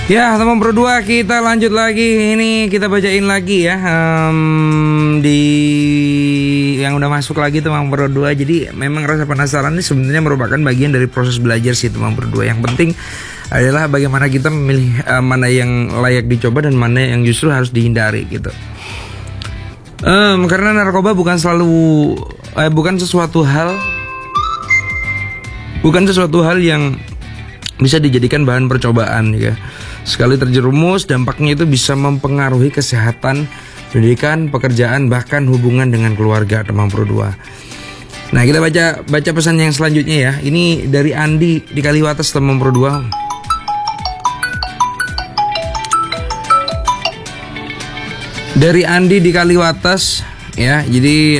Ya teman Pro 2, kita lanjut lagi. Ini kita bacain lagi ya, di yang udah masuk lagi teman Pro 2. Jadi memang rasa penasaran ini sebenarnya merupakan bagian dari proses belajar sih teman Pro 2. Yang penting adalah bagaimana kita memilih mana yang layak dicoba dan mana yang justru harus dihindari gitu. Karena narkoba bukan sesuatu hal yang bisa dijadikan bahan percobaan ya. Sekali terjerumus, dampaknya itu bisa mempengaruhi kesehatan, pendidikan, pekerjaan, bahkan hubungan dengan keluarga teman Pro 2. Nah, kita baca pesan yang selanjutnya ya. Ini dari Andi di Kaliwates teman Pro 2. Dari Andi di Kaliwates ya. Jadi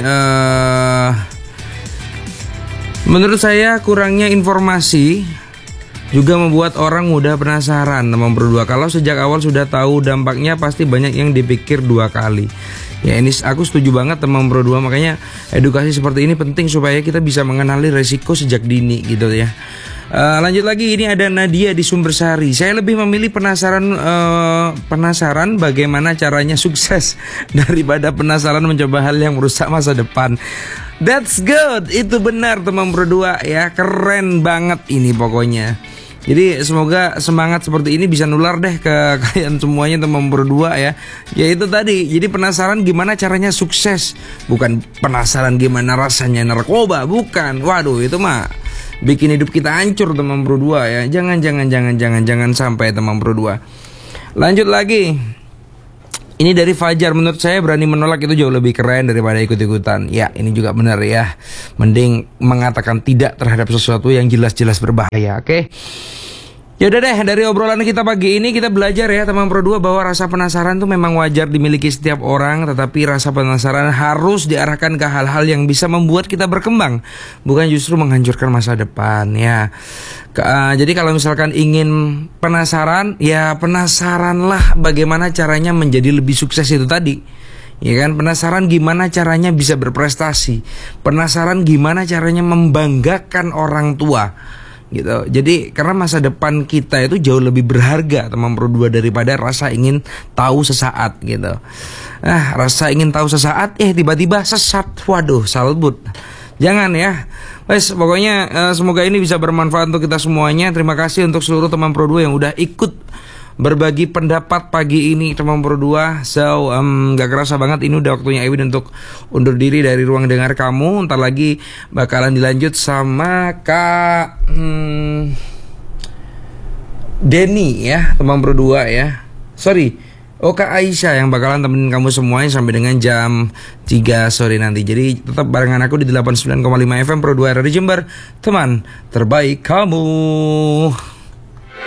menurut saya kurangnya informasi juga membuat orang mudah penasaran teman Pro 2. Kalau sejak awal sudah tahu dampaknya, pasti banyak yang dipikir dua kali. Ya, ini aku setuju banget teman Pro 2. Makanya edukasi seperti ini penting supaya kita bisa mengenali resiko sejak dini gitu ya. Lanjut lagi, ini ada Nadia di Sumbersari. Saya lebih memilih penasaran bagaimana caranya sukses daripada penasaran mencoba hal yang merusak masa depan. That's good, itu benar teman Pro 2 ya. Keren banget ini pokoknya. Jadi semoga semangat seperti ini bisa nular deh ke kalian semuanya teman Pro 2 ya. Ya itu tadi, jadi penasaran gimana caranya sukses, bukan penasaran gimana rasanya narkoba, bukan. Waduh, itu mah bikin hidup kita hancur teman Pro 2 ya. Jangan sampai teman Pro 2. Lanjut lagi. Ini dari Fajar, menurut saya berani menolak itu jauh lebih keren daripada ikut-ikutan. Ya, ini juga benar ya. Mending mengatakan tidak terhadap sesuatu yang jelas-jelas berbahaya, oke? Yaudah deh, dari obrolan kita pagi ini kita belajar ya teman Pro 2 bahwa rasa penasaran tuh memang wajar dimiliki setiap orang. Tetapi rasa penasaran harus diarahkan ke hal-hal yang bisa membuat kita berkembang, bukan justru menghancurkan masa depan ya. Jadi kalau misalkan ingin penasaran, ya penasaranlah bagaimana caranya menjadi lebih sukses itu tadi. Ya kan, penasaran gimana caranya bisa berprestasi, penasaran gimana caranya membanggakan orang tua gitu. Jadi karena masa depan kita itu jauh lebih berharga teman Pro 2 daripada rasa ingin tahu sesaat gitu. Rasa ingin tahu sesaat tiba-tiba sesat. Waduh, salbut. Jangan ya. Wes, pokoknya semoga ini bisa bermanfaat untuk kita semuanya. Terima kasih untuk seluruh teman Pro 2 yang udah ikut berbagi pendapat pagi ini teman Pro 2. So, gak kerasa banget ini udah waktunya Ewin untuk undur diri dari ruang dengar kamu. Ntar lagi bakalan dilanjut sama Kak Denny ya, teman Pro 2 ya. Kak Aisyah yang bakalan temenin kamu semuanya sampai dengan jam 3 sore nanti. Jadi tetap barengan aku di 89,5 FM Pro 2 dari Jember, teman terbaik kamu.